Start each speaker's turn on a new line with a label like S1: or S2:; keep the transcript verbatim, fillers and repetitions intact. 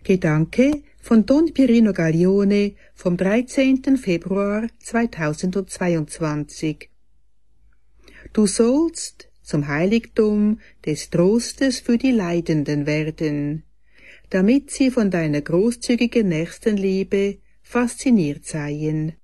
S1: Gedanke von Don Pierino Gaglione vom dreizehnten Februar zweitausendzweiundzwanzig. Du sollst zum Heiligtum des Trostes für die Leidenden werden, damit sie von deiner großzügigen Nächstenliebe fasziniert seien.